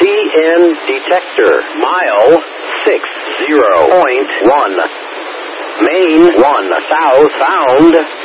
CN detector. Mile 60.1. Main 1 south found.